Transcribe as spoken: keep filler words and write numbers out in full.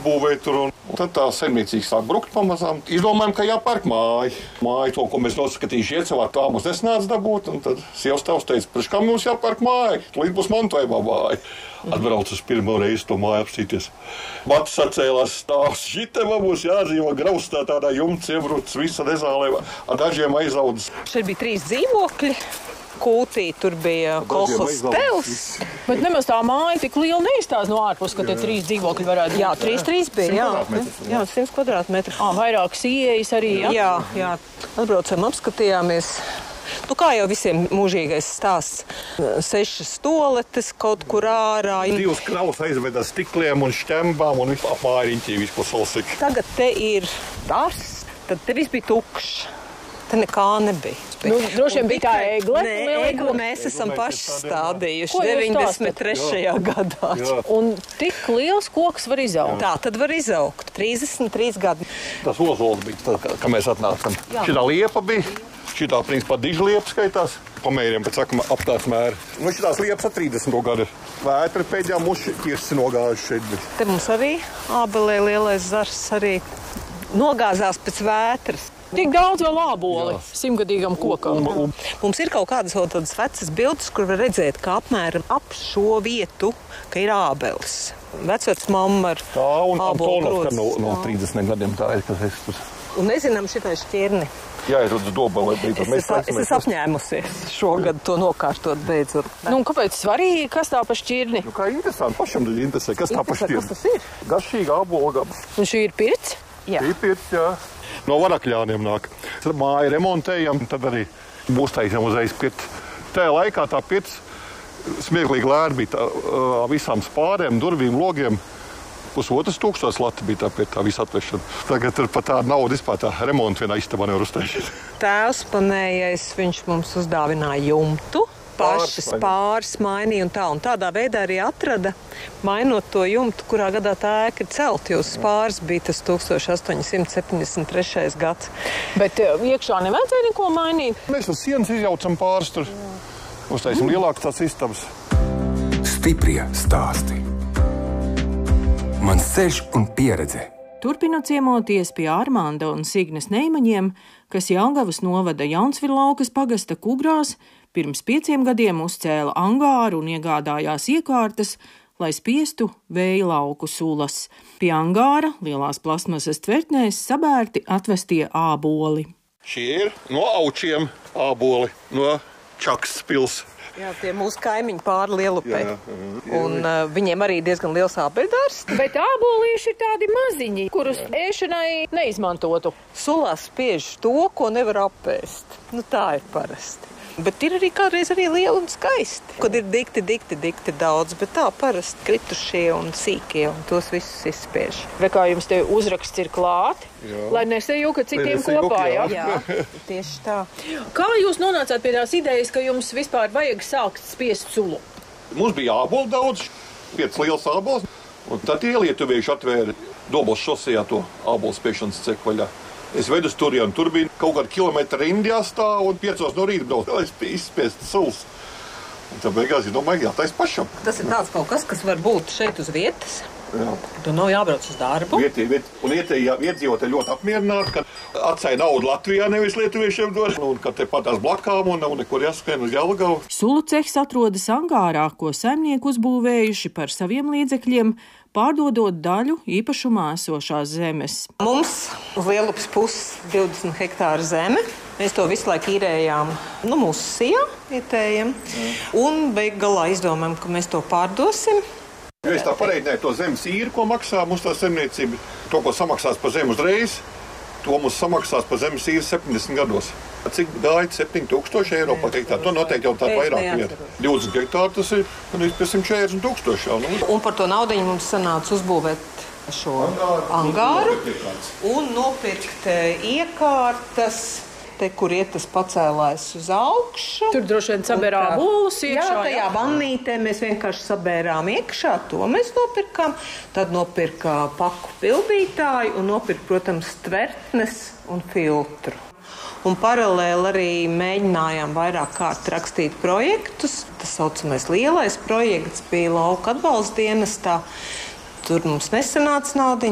uzbūvēja tur. Un, un tad tā saimniecīgi sāk brukt pamazām. Izdomājam, ka jāpērk māja. Māja to, ko mēs noskatījuši iecavā, tā mums nesnāca dabūt. Un tad sievas tēvs teica, priekš kā mums jāpērk māja? Līdz būs mantojumā māja. Atbrauc uz pirmo reizi to māju apstīties. Mats sacēlās stāvs. Šitam būs jādzīvo graustā tādā jumts, iebrucis visa nezālē. Ar dažiem aizaudzes. Šeit bija trīs dzīvokļi. Kūtī tur bija kolhozs Tels. Bet nemaz tā māja tik liela neizstās no ārpus, ka te trīs dzīvokļi varētu būt. Jā, trīs, trīs bija, jā. Jā, simts kvadrātmetru. Ā, vairākas ieejas arī, jā? Jā, jā. Atbraucam, apskatījāmies. Nu, kā jau visiem mūžīgais stāsts. Sešas toaletes kaut kur ārā. Divas kravas aizved ar stikliem un šķembām un visu apmāriņķī, visu ko salsik. Tagad te ir dars, tad te viss bija tukšs. Te nekā nebija. Nu, droši vien bija tā egle. Nē, egli mēs esam paši stādījuši deviņdesmit trešajā gadā. Jā. Un tik liels koks var izaugt. Tā tad var izaugt. trīsdesmit trīs gadi. Tas ozols bija, tad, kā, kā mēs atnācam. Jā. Šitā liepa bija. Šitā, principā, dižliepa skaitās. Pamēriem pēc sakuma aptāds mēri. Nu, šitās liepas ar trīsdesmito gadu. Vētra pēdējā muši ķirsi nogājuši šeit. Bet... Te mums arī ābelē lielais zars arī nogāzās pēc vētras. Tik daudz vēl āboli simtgadīgam kokam. Mums ir kaut kādas vēl tādas vecas bildes, kur var redzēt, ka apmēram ap šo vietu, ka ir ābeles. Vecvec mamma ar tā, un ābolu Antonovka no, no trīsdesmit gadiem tā ir, kas es tur. Un nezinām šitai šķirni. Jā, ir uz dobu, lai beidzot. Es, es, es esmu apņēmusies šogad to nokārtot beidzot. Nu, un kāpēc svarīgi, kas tā pa šķirni? Nu, kā interesanti, pašam tad interesē, kas tā pa šķirni. Kas tas ir? Garšīga ābola. Un šī ir pirts? Jā. Ir pirts, jā. No Varakļāniem nāk. Māju remontējam, tad arī būs taisam uzreiz pirts. Tajā laikā tā pirts smieklīgi lēra bija tā, visām spārēm, durvīm, logiem. Pusotras tūkstošas lati bija tā pie tā visa atvešana. Tagad tur pat tāda nauda vispār tā remonta vienā istabā nevar uztaisīt. Tēvs panējais, viņš mums uzdāvināja jumtu. Pašas pāris mainīja un tā. Un tādā veidā arī atrada, mainot to jumtu, kurā gadā tā ēka ir celt, jo pāris bija tas tūkstoš astoņi simti septiņdesmit trešais gads. Bet iekšā nevajadzēja neko mainīt? Mēs uz sienas izjaucam pāris tur. Uztaisim lielākas tās istabas. Stiprie stāsti. Mans ceļš un pieredze. Turpinot ciemoties pie Armanda un Signes Neimaņiem, kas Jelgavas novada Jaunsvirlaukas pagasta Kugrās, pirms pieciem gadiem uzcēla angāru un iegādājās iekārtas, lai spiestu vēja lauku sulas. Pie angāra lielās plasmasas tvertnēs sabērti atvestie āboli. Šie ir no Aučiem āboli, no Čakas pils. Jā, tie mūsu kaimiņi pāri Lielupei. Un uh, viņiem arī diezgan liels ābeļdārs. Bet ābolīši ir tādi maziņi, kurus ēšanai neizmantotu. Sulās spiež to, ko nevar apēst. Nu, tā ir parasti. Bet ir arī kādreiz arī liela un skaisti, kad ir dikti, dikti, dikti daudz, bet tā parasti kritušie un sīkie, un tos visus izspiež. Vai kā jums te uzraksts ir klāti, jā. Lai nesajūka citiem Nesajūka, kopā, jā? Jā, tieši tā. Kā jūs nonācāt pie tās idejas, ka jums vispār vajag sākt spiest sulu? Mums bija ābolu daudz, piecas liels ābols, un tad tie lietuvieši atvēra Dobos šosejā to ābolu spiešanas ceku vaļā. Es vedu uz turienu, tur bija kaut kāda kilometra rindā stāv un piecos no rīta brauc, lai es izspiestu sulas. Un tad beigās, es domāju, jātais pašam. Tas ir tāds kaut kas, kas var būt šeit uz vietas. Jā. Tu nav jābrauc uz darbu. Vietī, viet, un iedzīvotāji ļoti apmierināti, ka atsēja naudu Latvijā, nevis lietuviešiem dod, un ka te pat tās blakām un nav nekur jāskrien uz Jelgavu. Sulu cehs atrodas angārā, ko saimnieki uzbūvējuši par saviem līdzekļiem, pārdodot daļu īpašumā esošās zemes. Mums uz Lielupas puses divdesmit hektāru zeme. Mēs to visu laiku īrējām, nu, mūsu sijā vietējiem. Un beig galā izdomājam, ka mēs to pārdosim. Jo es tā pareiķināju to zemes īri, ko maksā mums tā zemniecība. To, ko samaksās par zemi uzreiz, to mums samaksās par zemes īri septiņdesmit gados. Cik gāja septiņi tūkstoši eiro par hektāru? To noteikti jau tā vairāk vieta. divdesmit hektāri tas ir pie simt četrdesmit tūkstoši jau. Nu. Un par to naudiņu mums sanāca uzbūvēt šo angāru un nopirkt iekārtas. Te, kur iet tas pacēlājs uz augšu. Tur droši vien sabērā ābolus iekšā. Jā, tajā vannītē mēs vienkārši sabērām iekšā, to mēs nopirkām. Tad nopirka paku pildītāju un nopirka, protams, tvertnes un filtru. Un paralēli arī mēģinājām vairāk kārt rakstīt projektus. Tas saucamais lielais projekts bija lauka atbalsta dienestā. Tur mums nesanāca naudiņa.